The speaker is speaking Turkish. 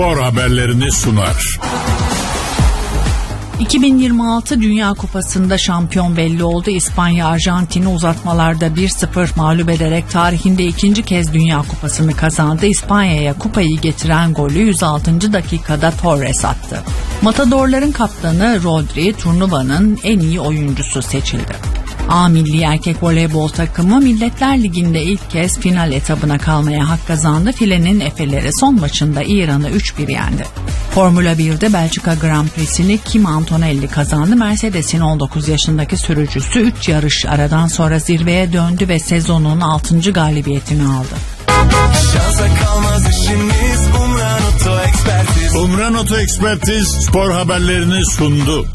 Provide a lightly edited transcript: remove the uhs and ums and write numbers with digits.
spor haberlerini sunar. 2026 Dünya Kupası'nda şampiyon belli oldu. İspanya Arjantin'i uzatmalarda 1-0 mağlup ederek tarihinde ikinci kez Dünya Kupası'nı kazandı. İspanya'ya kupayı getiren golü 106. dakikada Torres attı. Matadorların kaptanı Rodri turnuvanın en iyi oyuncusu seçildi. A milli erkek voleybol takımı Milletler Ligi'nde ilk kez final etabına kalmaya hak kazandı. Filenin Efeleri son maçında İran'ı 3-1 yendi. Formula 1'de Belçika Grand Prix'sini Kim Antonelli kazandı. Mercedes'in 19 yaşındaki sürücüsü 3 yarış aradan sonra zirveye döndü ve sezonun 6. galibiyetini aldı. Umran Oto Ekspertiz spor haberlerini sundu.